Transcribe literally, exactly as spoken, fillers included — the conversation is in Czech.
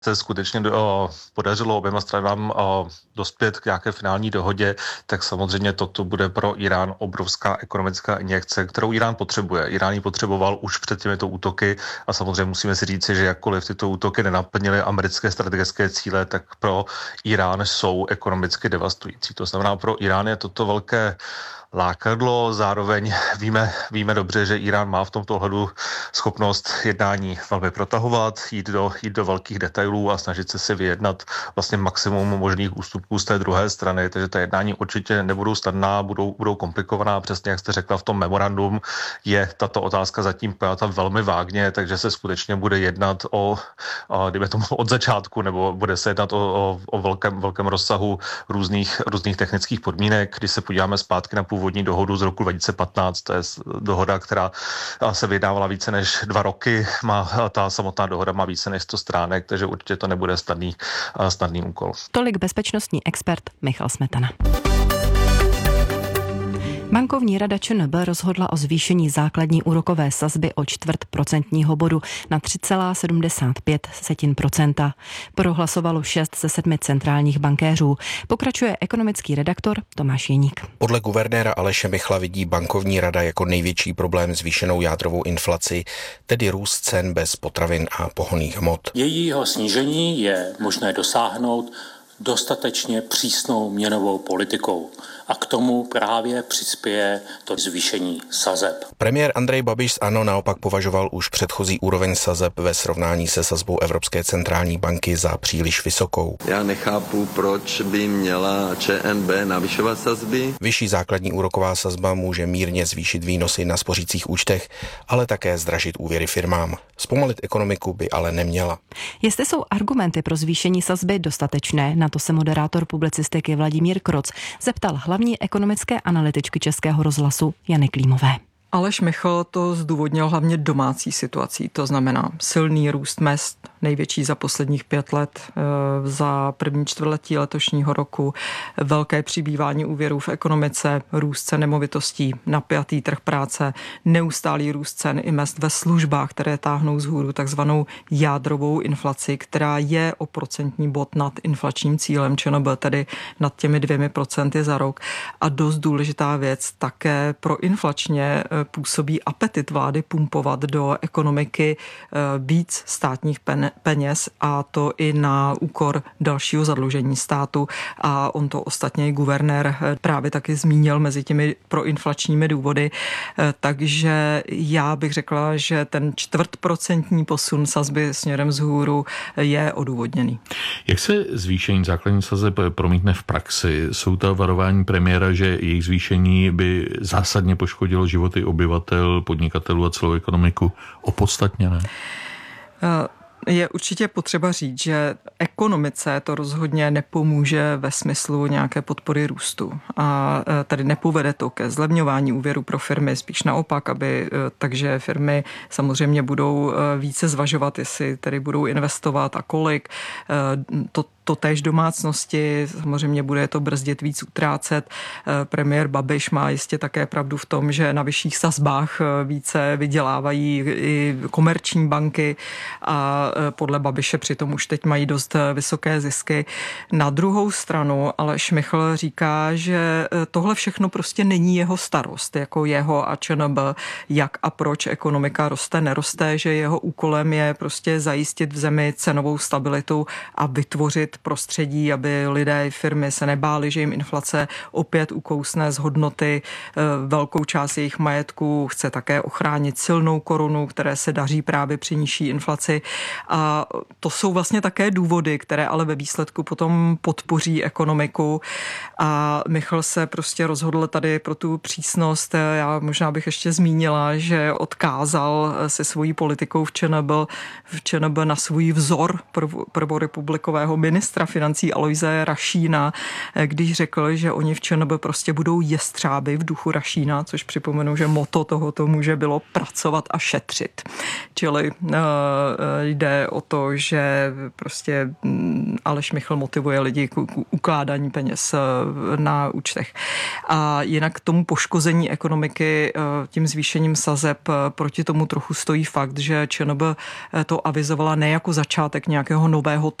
se skutečně do, podařilo oběma stranám dospět k nějaké finální dohodě, tak samozřejmě toto bude pro Irán obrovská ekonomická injekce, kterou Irán potřebuje. Irán ji potřeboval už před těmito útoky a samozřejmě musíme si říci, že jakkoliv tyto útoky nenaplnily americké strategické cíle, tak pro Irán jsou ekonomicky devastující. To znamená, pro Irán je toto velké lákadlo, zároveň víme, víme dobře, že Irán má v tomto ohledu schopnost jednání velmi protahovat, jít do, jít do velkých detailů a snažit se si vyjednat vlastně maximum možných ústupků z té druhé strany, takže ta jednání určitě nebudou snadná, budou, budou komplikovaná, přesně jak jste řekla v tom memorandum, je tato otázka zatím pojata velmi vágně, takže se skutečně bude jednat o, o dejme tomu od začátku, nebo bude se jednat o, o, o velkém, velkém rozsahu různých, různých technických podmínek. Když se podíváme zpátky na původní dohodu z roku dva tisíce patnáct, to je dohoda, která se vyjednávala více než dva roky, má, ta samotná dohoda má více než sto stránek, takže určitě to nebude snadný, snadný úkol. Tolik bezpečnostní expert Michal Smetana. Bankovní rada ČNB rozhodla o zvýšení základní úrokové sazby o čtvrt procentního bodu na tři celá sedmdesát pět procenta. Prohlasovalo šest ze sedmi centrálních bankéřů. Pokračuje ekonomický redaktor Tomáš Jeník. Podle guvernéra Aleše Michla vidí bankovní rada jako největší problém zvýšenou jádrovou inflaci, tedy růst cen bez potravin a pohonných hmot. Jejího snížení je možné dosáhnout dostatečně přísnou měnovou politikou. A k tomu právě přispěje to zvýšení sazeb. Premiér Andrej Babiš z ANO naopak považoval už předchozí úroveň sazeb ve srovnání se sazbou Evropské centrální banky za příliš vysokou. Já nechápu, proč by měla ČNB navyšovat sazby. Vyšší základní úroková sazba může mírně zvýšit výnosy na spořících účtech, ale také zdražit úvěry firmám. Zpomalit ekonomiku by ale neměla. Jestli jsou argumenty pro zvýšení sazby dostatečné, na to se moderátor publicistiky Vladimír Kroc zeptal hlavní ekonomické analytičky Českého rozhlasu Jany Klímové. Aleš Michl to zdůvodnil hlavně domácí situací, to znamená silný růst mezd, největší za posledních pět let, za první čtvrtletí letošního roku, velké přibývání úvěrů v ekonomice, růst cen nemovitostí, napjatý trh práce, neustálý růst cen i mezd ve službách, které táhnou vzhůru takzvanou jádrovou inflaci, která je o procentní bod nad inflačním cílem ČNB, tedy nad těmi dvěmi procenty za rok. A dost důležitá věc, také proinflačně působí apetit vlády pumpovat do ekonomiky víc státních peněz, a to i na úkor dalšího zadlužení státu. A on to ostatně i guvernér právě taky zmínil mezi těmi proinflačními důvody. Takže já bych řekla, že ten čtvrtprocentní posun sazby směrem vzhůru je odůvodněný. Jak se zvýšení základní sazeb promítne v praxi? Jsou ta varování premiéra, že jejich zvýšení by zásadně poškodilo životy obyvatel, podnikatelů a celou ekonomiku, opodstatněné? Uh. Je určitě potřeba říct, že ekonomice to rozhodně nepomůže ve smyslu nějaké podpory růstu. A tady nepovede to ke zlevňování úvěru pro firmy, spíš naopak, aby, takže firmy samozřejmě budou více zvažovat, jestli tedy budou investovat a kolik. To To též domácnosti, samozřejmě bude to brzdit, víc utrácet. Premiér Babiš má jistě také pravdu v tom, že na vyšších sazbách více vydělávají i komerční banky a podle Babiše přitom už teď mají dost vysoké zisky. Na druhou stranu Aleš Michl říká, že tohle všechno prostě není jeho starost, jako jeho a ČNB, jak a proč ekonomika roste, neroste, že jeho úkolem je prostě zajistit v zemi cenovou stabilitu a vytvořit prostředí, aby lidé i firmy se nebáli, že jim inflace opět ukousne z hodnoty velkou část jejich majetku. Chce také ochránit silnou korunu, které se daří právě při nižší inflaci. A to jsou vlastně také důvody, které ale ve výsledku potom podpoří ekonomiku. A Michl se prostě rozhodl tady pro tu přísnost. Já možná bych ještě zmínila, že odkázal se svojí politikou v ČNB, v ČNB na svůj vzor prvorepublikového ministra ministra financí Alojze Rašína, když řekl, že oni v ČNB prostě budou jestřáby v duchu Rašína, což připomenu, že motto tohoto muže bylo pracovat a šetřit. Čili uh, jde o to, že prostě Aleš Michl motivuje lidi k, k ukládání peněz na účtech. A jinak k tomu poškození ekonomiky tím zvýšením sazeb proti tomu trochu stojí fakt, že ČNB to avizovala ne jako začátek nějakého nového